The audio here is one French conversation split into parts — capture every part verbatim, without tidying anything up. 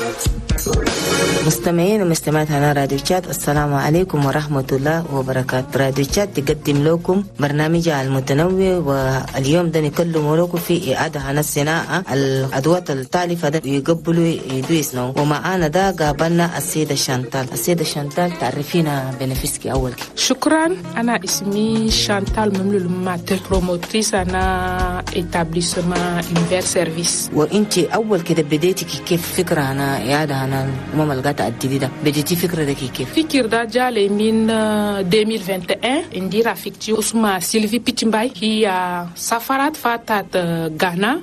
مستمعين ومستمعات هنا راديو تشات، السلام عليكم ورحمة الله وبركاته. راديو تشات تقدم لكم برنامجها المتنوع، واليوم ده نكلم لكم في إعادة عن الصناعة الأدوات التالفة ده يقبلوا يدويسنا. ومعانا ده قابلنا السيدة شانتال. السيدة شانتال تعرفينا بنفسك أول كده. شكرا. أنا اسمي شانتال مملول ماتر بروموتريس أنا إتابليسما إنفير سيرفيس. وإنت أول كده بديتي كيف فكرة عن إعادة عن الأمم الغاتا الجديدة؟ بديتي فكرة ده كيف؟ فكرة ده جالي من ألفين وواحد وعشرين. عندي رفيقتي اسمها سيلفي بيتشمباي، هي سافرت فاتت غانا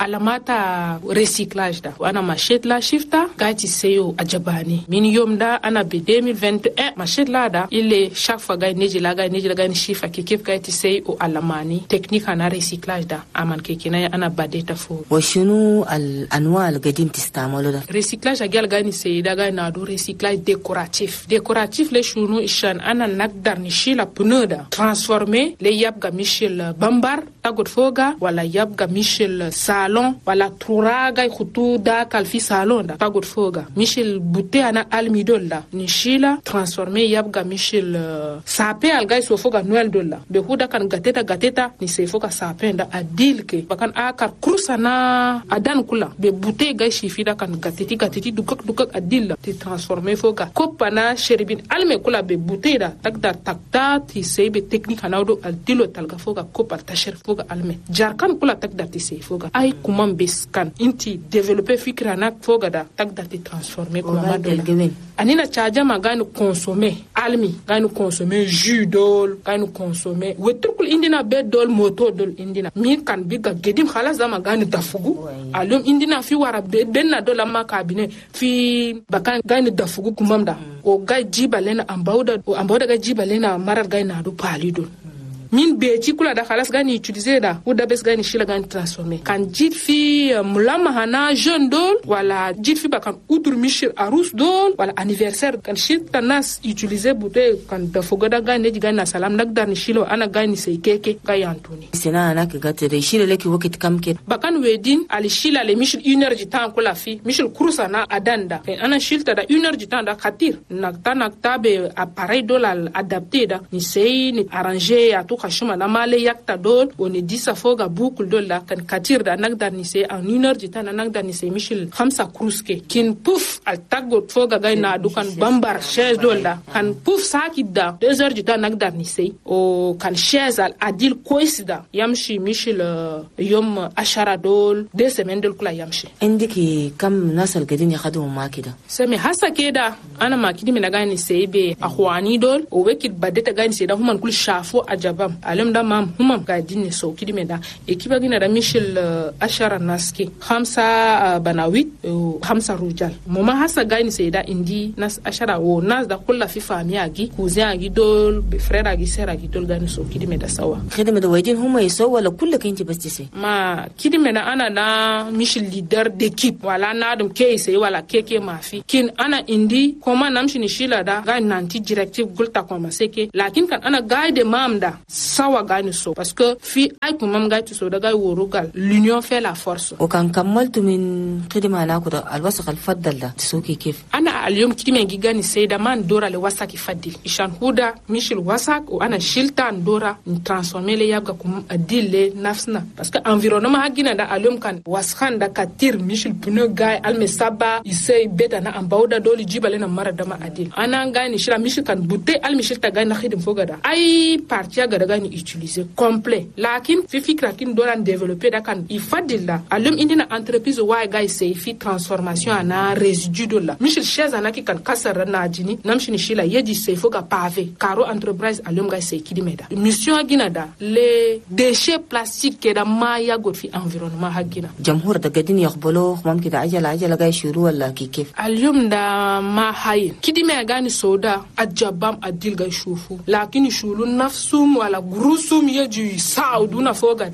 وعلامات ريسيكلاج ده، وأنا مشيت لا شفتا قاعدة سيو أجباني. من يوم ده أنا ب ألفين وواحد وعشرين مشيت لا ده اللي شاك فقاعد نيجي لا قاعد نيجي لا قاعد نشوف كيف قاعدة سيو علماني تكنيك أنا ريسيكلاج ده أمان كيكنا أنا بديت فوق. وشنو الأنواع اللي قاعدين تستعملوا ده؟ ريسيكلاج أجيال قاعد نسي ده قاعد نادو ريسيكلاج ديكوراتيف. ديكوراتيف لشنو إشان أنا نقدر نشيل بنودا ترانسفورمي لي يبقى ميشيل بامبار تاخد فوقا، ولا يبقى ميشيل صالون، ولا تراغا يخطو دا كالفي صالون دا تاخد فوقا ميشيل بوتي أنا الميدول دا نشيلا ترانسفورمي يبقى ميشيل سابي الجاي سو فوقا نويل دولا بهودا كان غاتيتا غاتيتا نسي فوقا سابي دا أديل كي بكان آكار كروسانا أدان كلا ببوتي جاي شيفي دا كان غاتيتي غاتيتي دوكك دوكك أديل تي ترانسفورمي فوقا كوبانا شربين ألمي كلا ببوتي دا تقدر تقدر تسي بتكنيك هناودو أديلو تلقى فوقا كوبا تشر فوقا ألمي جاركان كلا تقدر تسي فوقا أي كمان بس كان انتي ديفلوبي فكرة ناك فوقا دا تقدر تترانسفورمي كمان دولا. أنينا تشاجا ما غانو كونسومي ألمي غانو كونسومي جو دول غانو كونسومي وتركل إندينا بيت دول موتو دول إندينا مين كان بيجا جديم خلاص زما غانو دافوغو اليوم إندينا في ورا بينا دولا ما كابينه في بكان غانو دافوغو كمام دا وغاي جيبا لنا أمباودا وأمباودا غاي جيبا لنا مرات غاي نادو بالي دول min beji kula da khalas gani utiliser da ou da bes gani shila gani transformer kan jit fi mulama hana jeune dol wala jit fi ba kan udur michel arus dol wala anniversaire kan shita nas utiliser bude kan da fogoda gani ji gani salam nak dar ni shilo ana gani sai keke ga yantuni sina ana ka gate da shilo leki wakit kam ke ba kan wedin ali shila le michel une heure du temps kula fi michel krusa na adanda ana shilta da une heure du temps da khatir nakta nakta be appareil dol al adapté da ni sei ni arranger à tout kashuma na male yakta dol oni disa foga boucle dol la kan katir da nagdar ni se en une heure du temps nagdar ni se michel khamsa kruske kin pouf al tagot foga gay na dukan bambar chaise dol la kan pouf sakida deux heures du temps nagdar ni se o kan chaise al adil koisda yamshi michel yom ashara dol deux semaines dol kula yamshi indiki kam nasal gadin ya khadu ma kida sami hasa keda ana makidi mina gani se be akhwani dol o wekit badeta gani se da human kul shafo ajabam alem da mam humam ga dinne so kidi meda ekiba gina da michel uh, ashara naski khamsa uh, banawit uh, khamsa rujal moma hasa gani se da indi nas ashara wo nas da kullu fi fami agi cousin agi dol be frère agi sœur agi dol gani so kidi meda sawa khidma da wajin huma yaso wala kullu kinti bas tise ma kidi meda ana na michel leader d'équipe wala na dum ke se wala keke mafi kin ana indi koma namshi ni shila da gani nanti directive gulta koma seke lakin kan ana guide mam da sawa gani so parce que fi ay ko mam gati so daga worugal l'union fait la force o kan kamaltu min khidma na ko al wasaq al faddal da tsuki kif ana al yom kidime gigani sayda man dora le wasaq faddil ishan huda michel wasaq o ana shiltan dora ni transformer le yabga ko adille nafsna parce que environnement hagina da al yom kan wasxan da katir michel pneu gay al mesaba isay beta na ambauda doli jibale na mara dama adil ana gani shira michel kan butte al michel ta gani khidim fogada ay partia gada gani utiliser complet lakin fi fikra kin doran développer da kan ifadilla alum indina entreprise wa ga sai fi transformation ana résidu de la michel chaise ana ki kan kasar na jini namshini shila yeji sai foga pavé caro enterprise alum ga sai kidimeda mission agina da les déchets plastiques da ma ya god fi environnement hagina jamhur da gadin yaqbalo mumkin da ajala ajala ga shuru wala kikif alum da ma hay kidime gani soda ajabam adil ga shufu lakin shulu nafsum wala grusum yeji sauduna fogada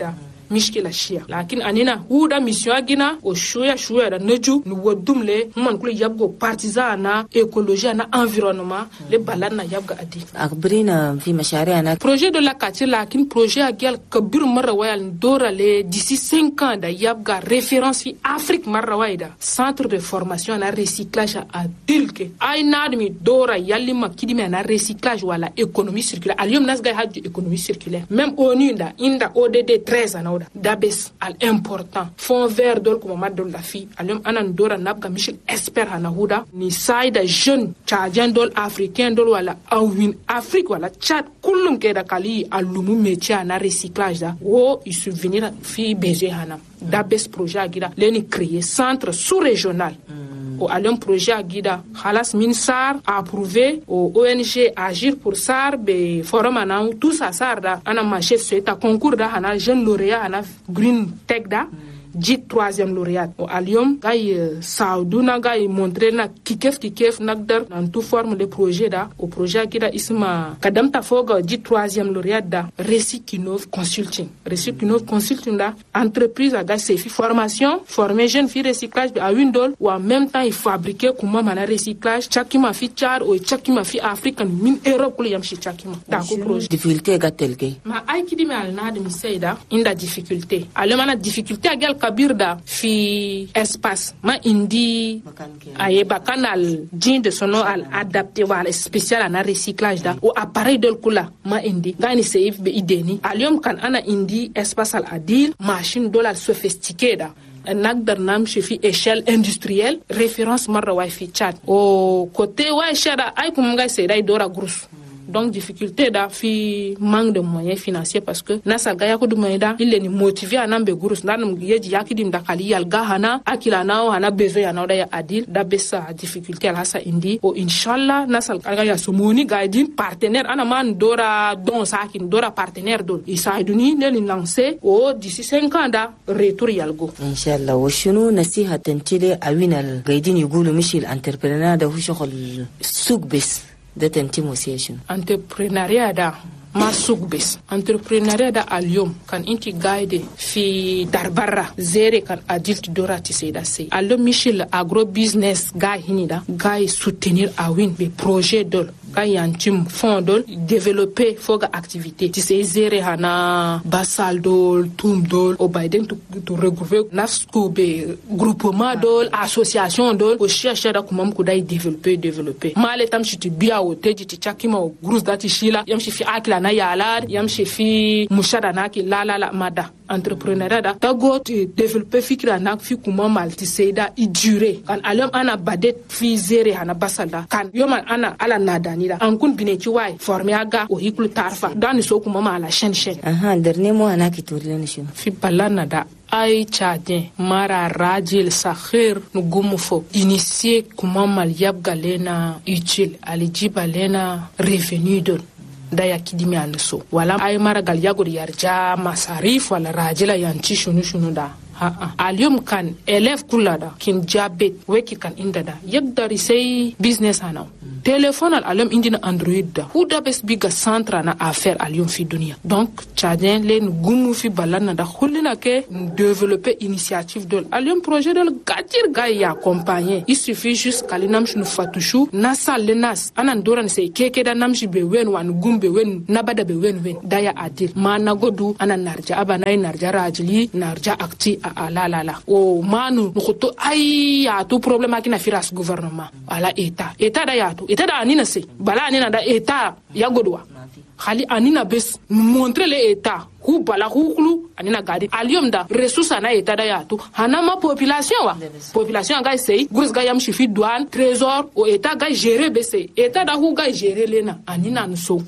mishkila shia lakin anina huda mission agina o shuya shuya da neju nu wodum le man kula yabgo partisan na écologie na environnement le balan na yabga adi akbrina fi mashari'ana projet de la quartier lakin projet agial kabir marra wayal dora le d'ici cinq ans da yabga référence fi Afrique marra wayda centre de formation na recyclage a dilke ay nadmi dora yalli makidi me na recyclage wala économie circulaire alium nasga haju économie circulaire même onu nda inda O D D treize anawda dabes al important fond vert dol ko madol la fi alium anan dora nabga michel expert hanahuda ni saida jeune tchadien dol africain dol wala awin Afrique wala Tchad kullum ke da kali alumu métier na recyclage da wo il subvenir fi besoin hana dabes projet agida leni créer centre sous-régional au alum projet agida halas minsar approuvé au O N G agir pour sar be forum ana tout ça sar da ana marché sueta concours da hana jeune lauréat ana green tech da dit troisième lauréat au alium gay sauduna gay montrer na kikef kikef nagdar nan tout forme de projet da au projet agida isma kadam ta foga dit troisième lauréat da Recyclinov Consulting Recyclinov Consulting da entreprise aga sefi formation former jeune fi recyclage à Windol ou en même temps il fabriquer kuma mana recyclage chakima fi char ou chakima fi African min Europe ko yam shi chakima da ko projet difficulté gatelke ma ay kidi me al na de misayda inda difficulté alema difficulté agal kabirda fi espace ma indi aye bakanal din de sono al adapté wala spécial na recyclage da o appareil del kula ma indi gani save be ideni alium kan ana indi espace al adil machine dollar sophistiquée da nagdar nam fi échelle industrielle référence marra wa fi Tchad o côté wa shada ay kum ga se dai dora grous donc difficulté da fi manque de moyens financiers parce que nasa gaya ko dum da il est motivé anambe gurus nanum yeji yakidim da kali yal gahana akila nao hana besoin ya da ya adil da besa difficulté ala sa indi o inshallah nasal gaya somoni gaidin partenaire ana man dora don sakin dora partenaire dol isaiduni ne li lancer o d'ici cinq ans da retour yalgo inshallah wa shunu nasihatan tile awinal gaidin yugulu mishil entrepreneur da hu shogol suq bes da tantimosation entrepreneuriat da masuk bes entrepreneuriat da alium kan inti guide fi darbarra zere kan adult dorati seda sei allo michel agro business ga hinida ga soutenir awin be projet dol ga yantim fond dol développer foga activité ti sei zere hana basal dol tum dol o baiden to, to regrouper nasco be groupement dol association dol o chercher da kumam ko dai développer développer male tam chiti biya o teji ti chakima o grous dati shila yam shi fi akla na yalar yam shi fi mushada na ki la la la mada entrepreneuriat da tago ti développer fikra na fi kuma malti seida i durer kan alam ana badet fi zere hana basalda kan yoman ana ala nada ni da an kun bine ci wai former aga o hiklu tarfa dan so kuma mala shen shen aha dernier mo ana ki tourlen shi fi balana da ay Tchadien mara rajil sakhir nu gumu fo initier kuma mal yab galena utile alijiba lena revenu don daya kidimi anso wala ay mara gal yagor yarja masarif wala rajila yanci shunu shunu da ha ha alium kan élève kulada kin jabet weki kan indada yagdari say business ana téléphone al alam indina android da huda bes biga centre na affaire alium fi dunia donc Tchadien len gumu fi balana da khulina ke développer initiative dol alium projet dol gatir gaya accompagner il suffit juste kalinam shnu fatushu nasal lenas anan doran say keke da namshi be wen wan gumbe wen nabada be wen wen daya adil mana godu anan narja abana narja rajli narja akti a la la la o manu nukuto ay ya tu problème akina firas gouvernement ala état état da ya tu état da anina se bala anina da état ya godwa khali anina bes montrer les état hu bala huklu anina gadi alium da ressource na état da ya tu hanama population wa population ga sey gurs ga yam chifi douane trésor o état ga gérer bese état da hu ga gérer lena anina nso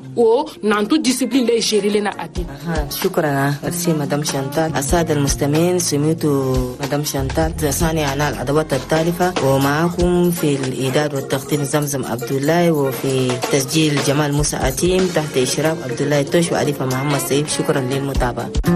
o nantu discipline لي يشيري لنا أدين. شكرا أرسي مدام شانتال. السادة المستمعين سمعتوا مدام شانتال تصانع عن الأدوات التالفة ومعكم في الإعداد والتقديم زمزم عبد الله وفي تسجيل جمال موسى أتيم تحت إشراف عبد الله توش وعريفة محمد سيف. شكرا للمتابعة.